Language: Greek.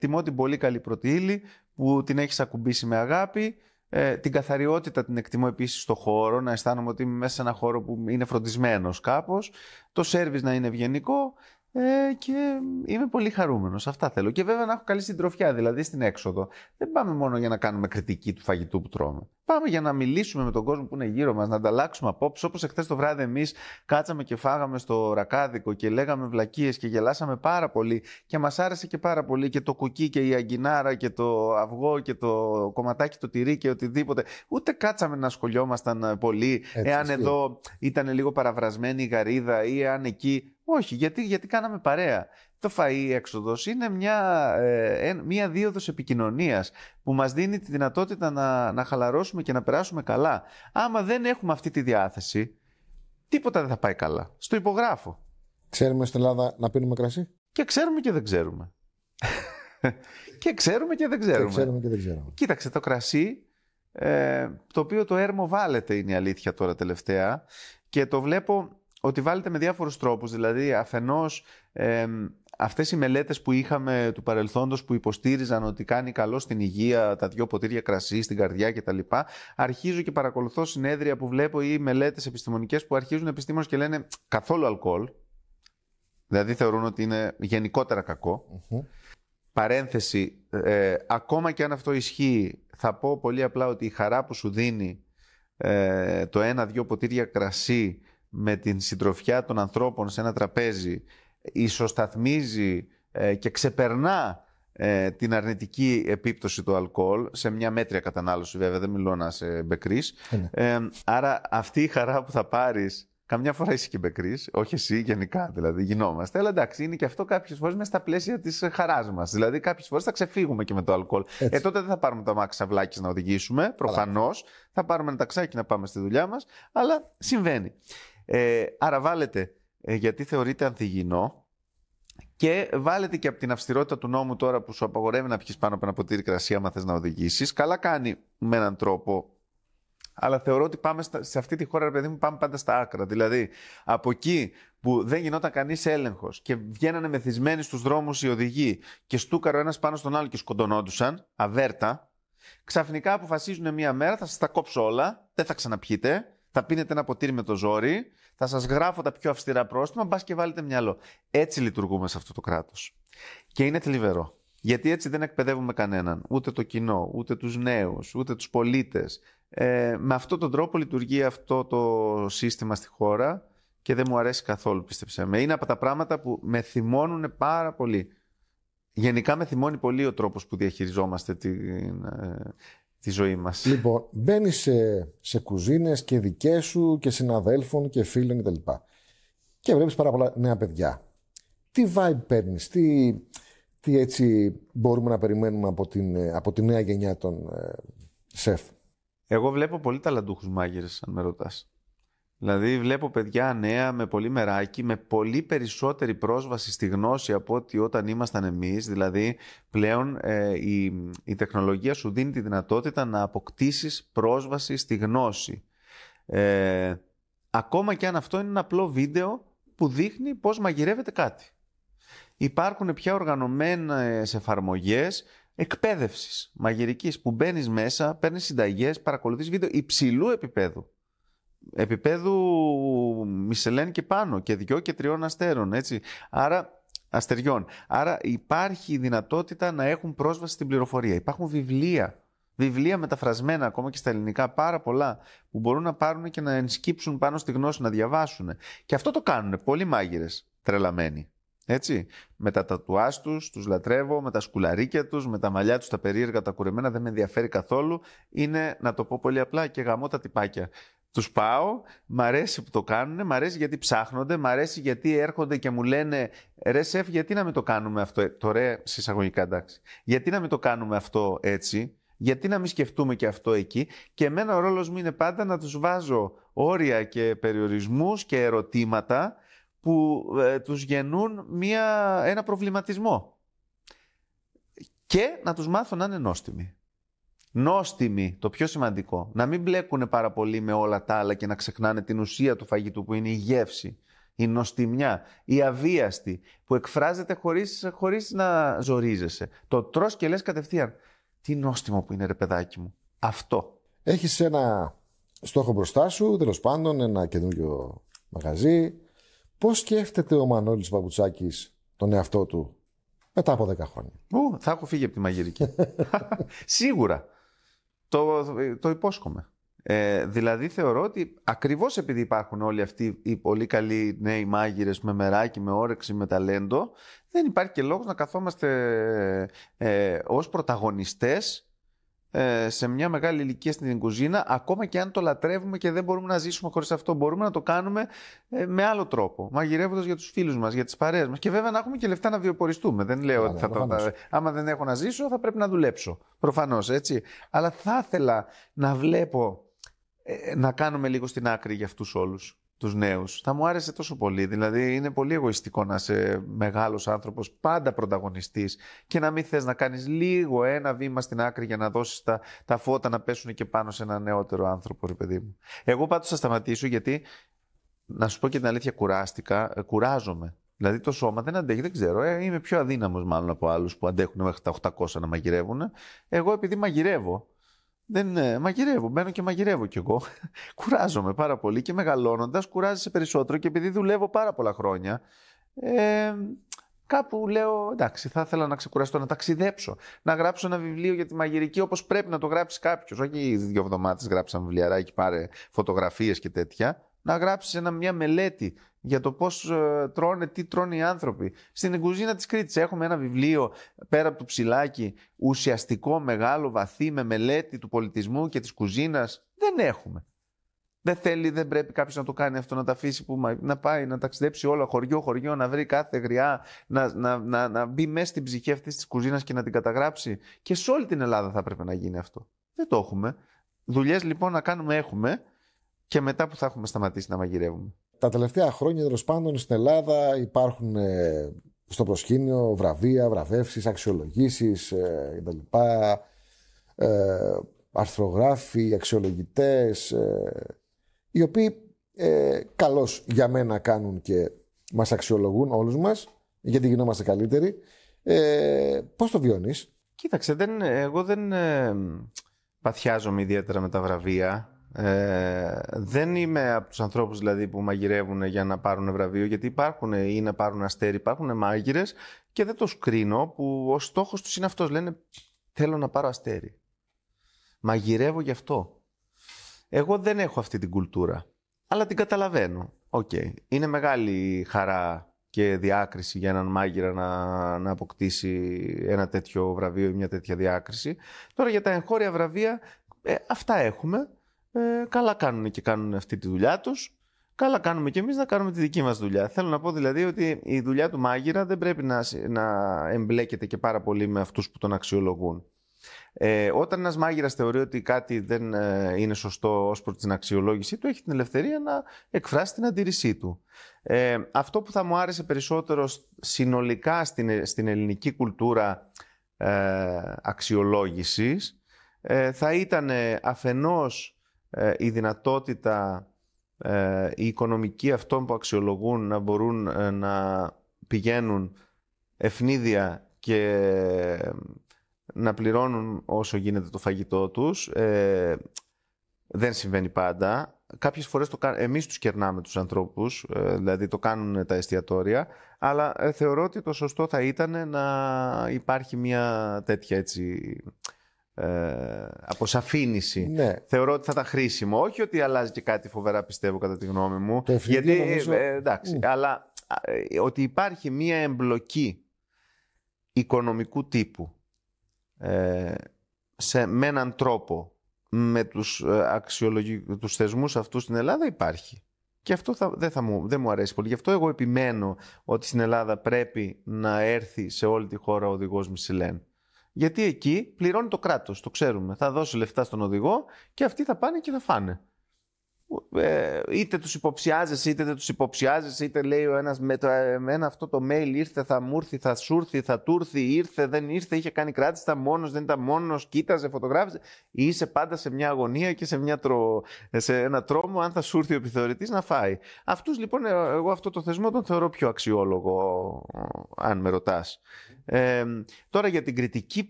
τιμώ την πολύ καλή πρώτη ύλη που την έχεις ακουμπήσει με αγάπη. Την καθαριότητα την εκτιμώ επίσης στο χώρο, να αισθάνομαι ότι είμαι μέσα σε ένα χώρο που είναι φροντισμένος κάπως. Το σέρβις να είναι ευγενικό και είμαι πολύ χαρούμενος. Αυτά θέλω. Και βέβαια να έχω καλή συντροφιά, δηλαδή στην έξοδο. Δεν πάμε μόνο για να κάνουμε κριτική του φαγητού που τρώμε. Πάμε για να μιλήσουμε με τον κόσμο που είναι γύρω μας, να ανταλλάξουμε απόψεις. Όπως εχθές το βράδυ εμείς κάτσαμε και φάγαμε στο Ρακάδικο και λέγαμε βλακίες και γελάσαμε πάρα πολύ και μας άρεσε και πάρα πολύ και το κουκί και η αγκινάρα και το αυγό και το κομματάκι το τυρί και οτιδήποτε. Ούτε κάτσαμε να σχολιόμασταν πολύ εάν εδώ ήταν λίγο παραβρασμένη η γαρίδα ή εάν εκεί. Όχι, γιατί κάναμε παρέα. Το φαΐ έξοδος είναι μια δίωδος επικοινωνίας που μας δίνει τη δυνατότητα να χαλαρώσουμε και να περάσουμε καλά. Άμα δεν έχουμε αυτή τη διάθεση, τίποτα δεν θα πάει καλά. Στο υπογράφω. Ξέρουμε στην Ελλάδα να πίνουμε κρασί? Και ξέρουμε και δεν ξέρουμε. Και ξέρουμε και δεν ξέρουμε. Κοίταξε, το κρασί, το οποίο το έρμο βάλετε είναι η αλήθεια τώρα τελευταία και το βλέπω ότι βάλετε με διάφορους τρόπους, δηλαδή αφενός αυτές οι μελέτες που είχαμε του παρελθόντος που υποστήριζαν ότι κάνει καλό στην υγεία τα 2 ποτήρια κρασί, στην καρδιά κτλ. Αρχίζω και παρακολουθώ συνέδρια που βλέπω ή μελέτες επιστημονικές που αρχίζουν επιστήμονες και λένε καθόλου αλκοόλ, δηλαδή θεωρούν ότι είναι γενικότερα κακό. Παρένθεση, ακόμα και αν αυτό ισχύει, θα πω πολύ απλά ότι η χαρά που σου δίνει το 1-2 ποτήρια κρασί με την συντροφιά των ανθρώπων σε ένα τραπέζι ισοσταθμίζει και ξεπερνά την αρνητική επίπτωση του αλκοόλ σε μια μέτρια κατανάλωση, βέβαια δεν μιλώ να είσαι μπεκρής. Άρα αυτή η χαρά που θα πάρεις, καμιά φορά είσαι και μπεκρής, όχι εσύ γενικά δηλαδή γινόμαστε, αλλά εντάξει είναι και αυτό κάποιες φορές μέσα στα πλαίσια της χαράς μας, δηλαδή κάποιες φορές θα ξεφύγουμε και με το αλκοόλ. Τότε δεν θα πάρουμε το αμάξι σαυλάκης να οδηγήσουμε, προφανώς θα πάρουμε ένα ταξάκι να πάμε στη δουλειά μας, αλλά συμβαίνει. Άρα βάλετε γιατί θεωρείται ανθυγιεινό και βάλετε και από την αυστηρότητα του νόμου τώρα που σου απαγορεύει να πιεις πάνω από ένα ποτήρι κρασί άμα θες να οδηγήσεις. Καλά κάνει με έναν τρόπο, αλλά θεωρώ ότι πάμε σε αυτή τη χώρα, ρε παιδί μου, πάμε πάντα στα άκρα. Δηλαδή, από εκεί που δεν γινόταν κανείς έλεγχος και βγαίνανε μεθυσμένοι στους δρόμους οι οδηγοί και στούκαρο ένας πάνω στον άλλο και σκοτωνόντουσαν, αβέρτα, ξαφνικά αποφασίζουν μία μέρα θα σας τα κόψω όλα, δεν θα ξαναπιείτε. Θα πίνετε ένα ποτήρι με το ζόρι, θα σας γράφω τα πιο αυστηρά πρόστιμα, μπας και βάλετε μυαλό. Έτσι λειτουργούμε σε αυτό το κράτος. Και είναι θλιβερό. Γιατί έτσι δεν εκπαιδεύουμε κανέναν, ούτε το κοινό, ούτε τους νέους, ούτε τους πολίτες. Με αυτόν τον τρόπο λειτουργεί αυτό το σύστημα στη χώρα και δεν μου αρέσει καθόλου, πίστεψέ με. Είναι από τα πράγματα που με θυμώνουν πάρα πολύ. Γενικά με θυμώνει πολύ ο τρόπος που διαχειριζόμαστε τη ζωή μας. Λοιπόν, μπαίνεις σε κουζίνες και δικές σου και συναδέλφων και φίλων κτλ. Και βλέπεις πάρα πολλά νέα παιδιά. Τι vibe παίρνεις, τι έτσι μπορούμε να περιμένουμε από τη νέα γενιά των σεφ? Εγώ βλέπω πολύ ταλαντούχους μάγειρες, αν με ρωτάς. Δηλαδή βλέπω παιδιά νέα με πολύ μεράκι, με πολύ περισσότερη πρόσβαση στη γνώση από ότι όταν ήμασταν εμείς. Δηλαδή πλέον η τεχνολογία σου δίνει τη δυνατότητα να αποκτήσεις πρόσβαση στη γνώση. Ακόμα και αν αυτό είναι ένα απλό βίντεο που δείχνει πώς μαγειρεύεται κάτι. Υπάρχουν πια οργανωμένες εφαρμογές εκπαίδευσης μαγειρικής που μπαίνεις μέσα, παίρνεις συνταγές, παρακολουθείς βίντεο υψηλού επίπεδου Μισελέν και πάνω και 2 και 3 αστέρων, έτσι. Αστεριών. Άρα υπάρχει δυνατότητα να έχουν πρόσβαση στην πληροφορία. Υπάρχουν βιβλία μεταφρασμένα ακόμα και στα ελληνικά, πάρα πολλά, που μπορούν να πάρουν και να ενσκύψουν πάνω στη γνώση, να διαβάσουν. Και αυτό το κάνουν πολλοί μάγειρες τρελαμένοι. Έτσι, με τα τατουάζ τους λατρεύω, με τα σκουλαρίκια τους, με τα μαλλιά τους τα περίεργα, τα κουρεμένα, δεν με ενδιαφέρει καθόλου. Είναι, να το πω πολύ απλά, και γαμώ τα τυπάκια. Τους πάω, μ' αρέσει που το κάνουν, μ' αρέσει γιατί ψάχνονται, μ' αρέσει γιατί έρχονται και μου λένε ρε σεφ, γιατί να μην το κάνουμε αυτό, το ρε συσσαγωγικά εντάξει, γιατί να μην το κάνουμε αυτό έτσι, γιατί να μην σκεφτούμε και αυτό εκεί. Και εμένα ο ρόλος μου είναι πάντα να τους βάζω όρια και περιορισμούς και ερωτήματα που τους γεννούν ένα προβληματισμό. Και να τους μάθω να είναι νόστιμοι. Νόστιμοι, το πιο σημαντικό. Να μην μπλέκουν πάρα πολύ με όλα τα άλλα και να ξεχνάνε την ουσία του φαγητού που είναι η γεύση. Η νοστιμιά, η αβίαστη, που εκφράζεται χωρίς να ζορίζεσαι. Το τρως και λες κατευθείαν. Τι νόστιμο που είναι, ρε παιδάκι μου. Αυτό. Έχεις ένα στόχο μπροστά σου, τέλος πάντων, ένα καινούριο μαγαζί. Πώς σκέφτεται ο Μανώλης Παπουτσάκης τον εαυτό του μετά από 10 χρόνια? Θα έχω φύγει από τη μαγειρική. Σίγουρα. Το υπόσχομαι. Δηλαδή θεωρώ ότι ακριβώς επειδή υπάρχουν όλοι αυτοί οι πολύ καλοί νέοι μάγειρες με μεράκι, με όρεξη, με ταλέντο, δεν υπάρχει και λόγος να καθόμαστε ως πρωταγωνιστές σε μια μεγάλη ηλικία στην κουζίνα, ακόμα και αν το λατρεύουμε και δεν μπορούμε να ζήσουμε χωρίς αυτό. Μπορούμε να το κάνουμε με άλλο τρόπο, μαγειρεύοντας για τους φίλους μας, για τις παρέες μας, και βέβαια να έχουμε και λεφτά να βιοποριστούμε. Δεν λέω ότι άμα δεν έχω να ζήσω θα πρέπει να δουλέψω, προφανώς, έτσι. Αλλά θα ήθελα να βλέπω να κάνουμε λίγο στην άκρη για αυτούς όλους τους νέους. Θα μου άρεσε τόσο πολύ. Δηλαδή είναι πολύ εγωιστικό να είσαι μεγάλος άνθρωπος, πάντα πρωταγωνιστής, και να μην θες να κάνεις λίγο ένα βήμα στην άκρη για να δώσεις τα φώτα να πέσουν και πάνω σε ένα νεότερο άνθρωπο, ρε παιδί μου. Εγώ πάντως θα σταματήσω, γιατί να σου πω και την αλήθεια, κουράζομαι. Δηλαδή το σώμα δεν αντέχει, δεν ξέρω. Είμαι πιο αδύναμος μάλλον από άλλους που αντέχουν μέχρι τα 800 να μαγειρεύουν. Εγώ επειδή μαγειρεύω. Μαγειρεύω, μπαίνω και μαγειρεύω κι εγώ. Κουράζομαι πάρα πολύ και μεγαλώνοντας κουράζεσαι περισσότερο, και επειδή δουλεύω πάρα πολλά χρόνια, κάπου λέω εντάξει, θα ήθελα να ξεκουραστώ, να ταξιδέψω, να γράψω ένα βιβλίο για τη μαγειρική όπως πρέπει να το γράψει κάποιος. Όχι 2 εβδομάδες γράψα ένα βιβλιαράκι, πάρε φωτογραφίες και τέτοια. Να γράψεις μια μελέτη για το πώς τρώνε, τι τρώνε οι άνθρωποι. Στην κουζίνα της Κρήτης έχουμε ένα βιβλίο πέρα από το ψηλάκι, ουσιαστικό, μεγάλο, βαθύ, με μελέτη του πολιτισμού και της κουζίνας. Δεν έχουμε. Δεν πρέπει κάποιος να το κάνει αυτό, να τα αφήσει, να πάει να ταξιδέψει όλο χωριό, να βρει κάθε γριά, να μπει μέσα στην ψυχή αυτής της κουζίνας και να την καταγράψει. Και σε όλη την Ελλάδα θα έπρεπε να γίνει αυτό. Δεν το έχουμε. Δουλειές λοιπόν να κάνουμε έχουμε. Και μετά που θα έχουμε σταματήσει να μαγειρεύουμε. Τα τελευταία χρόνια, τέλος πάντων, στην Ελλάδα υπάρχουν στο προσκήνιο βραβεία, βραβεύσεις, αξιολογήσεις κτλ. Αρθρογράφοι, αξιολογητές, οι οποίοι καλώς για μένα κάνουν και μας αξιολογούν όλους μας, γιατί γινόμαστε καλύτεροι. Πώς το βιώνεις? Κοίταξε, εγώ δεν παθιάζομαι ιδιαίτερα με τα βραβεία. Δεν είμαι από τους ανθρώπους δηλαδή που μαγειρεύουν για να πάρουν βραβείο, γιατί υπάρχουν ή να πάρουν αστέρι, υπάρχουν μάγειρες, και δεν τους κρίνω, που ο στόχος τους είναι αυτός. Λένε θέλω να πάρω αστέρι, μαγειρεύω γι' αυτό. Εγώ δεν έχω αυτή την κουλτούρα, αλλά την καταλαβαίνω. Είναι μεγάλη χαρά και διάκριση για έναν μάγειρα να αποκτήσει ένα τέτοιο βραβείο ή μια τέτοια διάκριση. Τώρα για τα εγχώρια βραβεία, αυτά έχουμε. Καλά κάνουν και κάνουν αυτή τη δουλειά τους. Καλά κάνουμε και εμείς να κάνουμε τη δική μας δουλειά. Θέλω να πω δηλαδή ότι η δουλειά του μάγειρα δεν πρέπει να εμπλέκεται και πάρα πολύ με αυτούς που τον αξιολογούν. Όταν ένας μάγειρας θεωρεί ότι κάτι δεν είναι σωστό ως προς την αξιολόγησή του, έχει την ελευθερία να εκφράσει την αντίρρησή του. Αυτό που θα μου άρεσε περισσότερο συνολικά στην ελληνική κουλτούρα αξιολόγησης θα ήταν αφενός η δυνατότητα η οικονομική αυτών που αξιολογούν να μπορούν να πηγαίνουν ευνίδια και να πληρώνουν όσο γίνεται το φαγητό τους. Δεν συμβαίνει πάντα. Κάποιες φορές εμείς τους κερνάμε τους ανθρώπους, δηλαδή το κάνουν τα εστιατόρια, αλλά θεωρώ ότι το σωστό θα ήταν να υπάρχει μια τέτοια έτσι αποσαφήνιση. Ναι. Θεωρώ ότι θα ήταν χρήσιμο. Όχι ότι αλλάζει και κάτι φοβερά, πιστεύω, κατά τη γνώμη μου. Γιατί νομίζω... εντάξει, αλλά ότι υπάρχει μια εμπλοκή οικονομικού τύπου με έναν τρόπο με τους θεσμούς αυτούς στην Ελλάδα υπάρχει. Και αυτό δεν μου αρέσει πολύ. Γι' αυτό εγώ επιμένω ότι στην Ελλάδα πρέπει να έρθει σε όλη τη χώρα ο οδηγός Μισελέν. Γιατί εκεί πληρώνει το κράτος, το ξέρουμε. Θα δώσει λεφτά στον οδηγό και αυτοί θα πάνε και θα φάνε. είτε τους υποψιάζεσαι είτε δεν τους υποψιάζεσαι, είτε λέει ο ένας με αυτό το mail ήρθε, θα μου έρθει, θα σου έρθει, θα του έρθει, ήρθε, δεν ήρθε, είχε κάνει κράτηση, ήταν μόνος, δεν ήταν μόνος, κοίταζε, φωτογράφησε. Είσαι πάντα σε μια αγωνία και σε ένα τρόμο αν θα σου έρθει ο επιθεωρητής να φάει. Αυτούς λοιπόν, εγώ αυτό το θεσμό τον θεωρώ πιο αξιόλογο, αν με ρωτάς. Τώρα για την κριτική